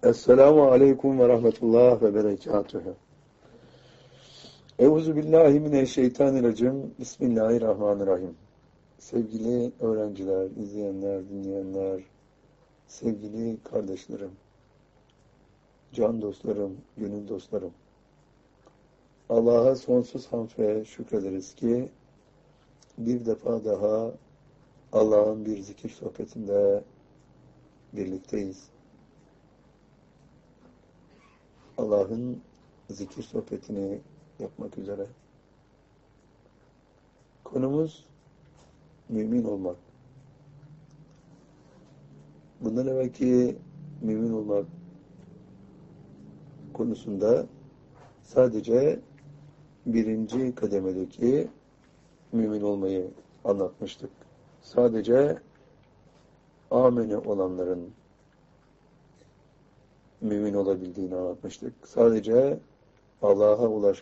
Esselamu aleyküm ve rahmetullah ve berekatühü. Euzu billahi mineşşeytanirracim. Bismillahirrahmanirrahim. Sevgili öğrenciler, izleyenler, dinleyenler, sevgili kardeşlerim, can dostlarım, gönül dostlarım. Allah'a sonsuz hamd ve şükrederiz ki bir defa daha Allah'ın bir zikir sohbetinde birlikteyiz. Allah'ın zikir sohbetini yapmak üzere. Konumuz mümin olmak. Bundan evvelki mümin olmak konusunda sadece birinci kademedeki mümin olmayı anlatmıştık. Sadece amene olanların mümin olabildiğini anlatmıştık. Sadece Allah'a